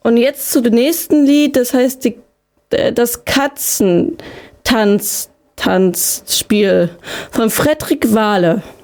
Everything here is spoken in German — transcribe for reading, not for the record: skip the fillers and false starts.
Und jetzt zu dem nächsten Lied, das heißt das Katzentanzspiel von Fredrik Wahle.